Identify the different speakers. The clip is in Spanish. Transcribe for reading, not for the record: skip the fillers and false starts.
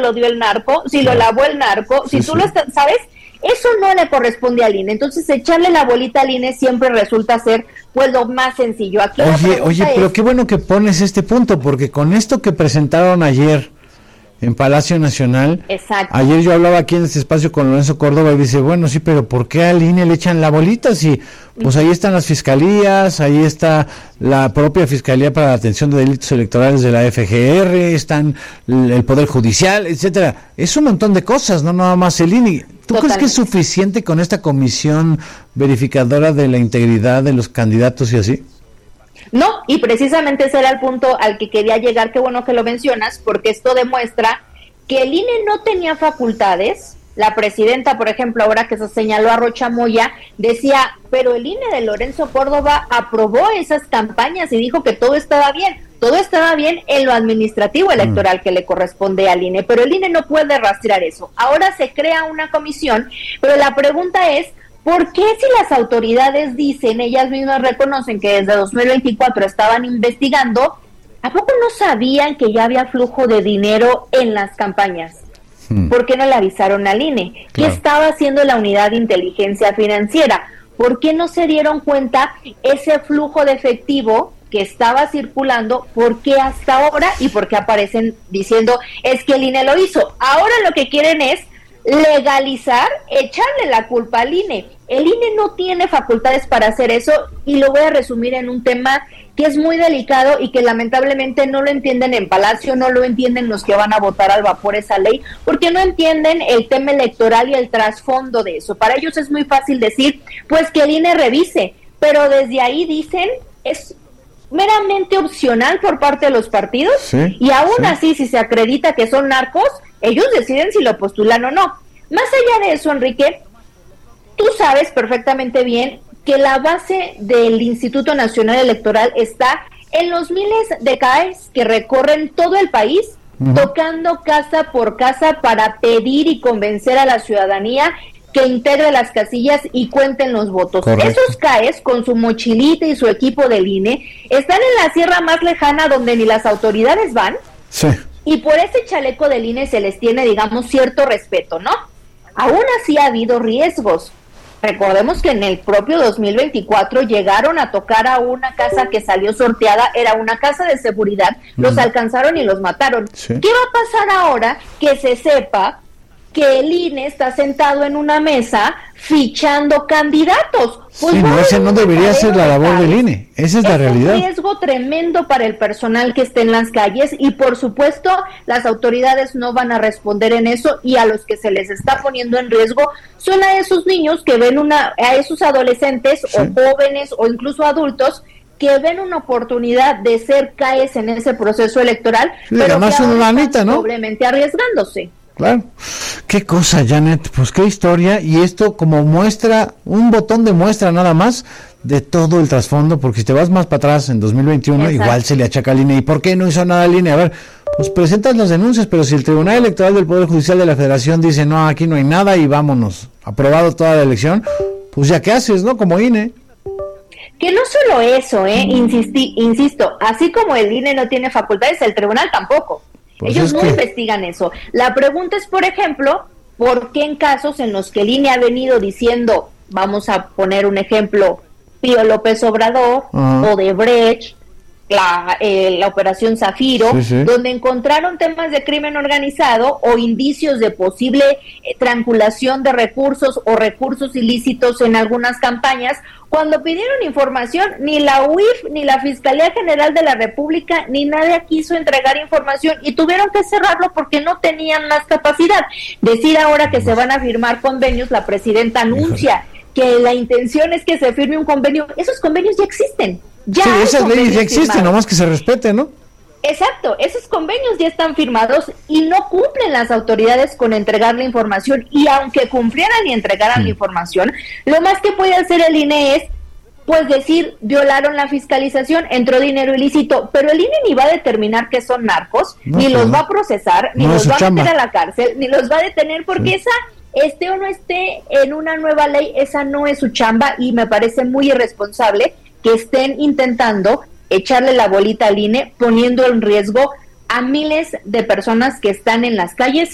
Speaker 1: lo dio el narco, si lo lavó el narco, si tú lo estás, ¿sabes? Eso no le corresponde al INE. Entonces, echarle la bolita al INE siempre resulta ser, pues, lo más sencillo. Aquí
Speaker 2: oye, pero qué bueno que pones este punto, porque con esto que presentaron ayer en Palacio Nacional,
Speaker 1: exacto.
Speaker 2: Ayer yo hablaba aquí en este espacio con Lorenzo Córdoba y dice, bueno, sí, pero ¿por qué al INE le echan la bolita? Si, pues ahí están las fiscalías, ahí está la propia Fiscalía para la Atención de Delitos Electorales de la FGR, están el Poder Judicial, etcétera. Es un montón de cosas, no nada más el INE. ¿Tú crees que es suficiente con esta comisión verificadora de la integridad de los candidatos y así?
Speaker 1: No, y precisamente ese era el punto al que quería llegar, qué bueno que lo mencionas, porque esto demuestra que el INE no tenía facultades. La presidenta, por ejemplo, ahora que se señaló a Rocha Moya, decía, pero el INE de Lorenzo Córdoba aprobó esas campañas y dijo que todo estaba bien en lo administrativo electoral que le corresponde al INE, pero el INE no puede rastrear eso. Ahora se crea una comisión, pero la pregunta es, ¿por qué si las autoridades dicen, ellas mismas reconocen que desde 2024 estaban investigando, ¿a poco no sabían que ya había flujo de dinero en las campañas? ¿Por qué no le avisaron al INE? Claro. ¿Qué estaba haciendo la unidad de inteligencia financiera? ¿Por qué no se dieron cuenta ese flujo de efectivo que estaba circulando? ¿Por qué hasta ahora? ¿Y por qué aparecen diciendo, es que el INE lo hizo? Ahora lo que quieren es legalizar, echarle la culpa al INE. El INE no tiene facultades para hacer eso y lo voy a resumir en un tema que es muy delicado y que lamentablemente no lo entienden en Palacio, no lo entienden los que van a votar al vapor esa ley, porque no entienden el tema electoral y el trasfondo de eso. Para ellos es muy fácil decir, pues que el INE revise, pero desde ahí dicen, es meramente opcional por parte de los partidos, y aún así, si se acredita que son narcos, ellos deciden si lo postulan o no. Más allá de eso, Enrique, tú sabes perfectamente bien que la base del Instituto Nacional Electoral está en los miles de CAEs que recorren todo el país, tocando casa por casa para pedir y convencer a la ciudadanía que integre las casillas y cuenten los votos. Correcto. Esos CAEs, con su mochilita y su equipo del INE, están en la sierra más lejana donde ni las autoridades van, y por ese chaleco del INE se les tiene, digamos, cierto respeto, ¿no? Aún así ha habido riesgos. Recordemos que en el propio 2024 llegaron a tocar a una casa que salió sorteada, era una casa de seguridad, los alcanzaron y los mataron. ¿Qué va a pasar ahora que se sepa que el INE está sentado en una mesa fichando candidatos? Pues
Speaker 2: no, ese no debería ser la labor del INE, esa es la realidad.
Speaker 1: Es un riesgo tremendo para el personal que esté en las calles y por supuesto las autoridades no van a responder en eso, y a los que se les está poniendo en riesgo son a esos niños que ven a esos adolescentes o jóvenes o incluso adultos que ven una oportunidad de ser CAEs en ese proceso electoral, pero
Speaker 2: además una lanita, ¿no?
Speaker 1: Doblemente arriesgándose.
Speaker 2: Claro. Qué cosa, Janet, pues qué historia, y esto como muestra, un botón de muestra nada más de todo el trasfondo, porque si te vas más para atrás en 2021, igual se le achaca al INE. ¿Y por qué no hizo nada el INE? A ver, pues presentas las denuncias, pero si el Tribunal Electoral del Poder Judicial de la Federación dice, no, aquí no hay nada y vámonos, aprobado toda la elección, pues ya qué haces, ¿no? Como INE.
Speaker 1: Que no solo eso, insisto, así como el INE no tiene facultades, el tribunal tampoco. Pues ellos no investigan eso. La pregunta es, por ejemplo, ¿por qué en casos en los que el INE ha venido diciendo, vamos a poner un ejemplo, Pío López Obrador, Odebrecht, la operación Zafiro, donde encontraron temas de crimen organizado o indicios de posible triangulación de recursos o recursos ilícitos en algunas campañas? Cuando pidieron información, ni la UIF, ni la Fiscalía General de la República, ni nadie quiso entregar información y tuvieron que cerrarlo porque no tenían más capacidad. Decir ahora que se van a firmar convenios, la presidenta anuncia que la intención es que se firme un convenio. Esos convenios ya existen.
Speaker 2: Esas leyes ya existen, nomás que se respeten, ¿no?
Speaker 1: Exacto, esos convenios ya están firmados y no cumplen las autoridades con entregar la información, y aunque cumplieran y entregaran la información, lo más que puede hacer el INE es, pues decir, violaron la fiscalización, entró dinero ilícito, pero el INE ni va a determinar que son narcos, ni los va a procesar, ni los va a meter a la cárcel, ni los va a detener, porque esa, esté o no esté en una nueva ley, esa no es su chamba, y me parece muy irresponsable que estén intentando echarle la bolita al INE, poniendo en riesgo a miles de personas que están en las calles